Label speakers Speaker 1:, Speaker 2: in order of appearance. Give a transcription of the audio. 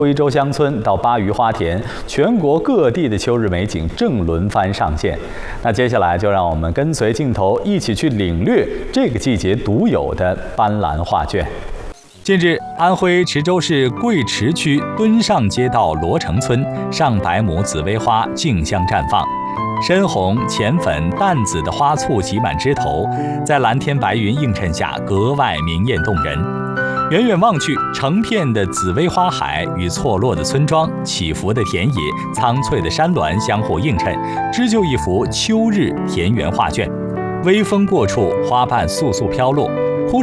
Speaker 1: 徽州乡村到巴渝花田，全国各地的秋日美景正轮番上线。那接下来就让我们跟随镜头一起去领略这个季节独有的斑斓画卷。近日，安徽池州市贵池区墩上街道罗城村上百亩紫薇花竞相绽放，深红、浅粉、淡紫的花簇挤满枝头，在蓝天白云映衬下格外明艳动人。远远望去，成片的紫薇花海与错落的村庄、起伏的田野、苍翠的山峦相互映衬，织就一幅秋日田园画卷。微风过处，花瓣簌簌飘落，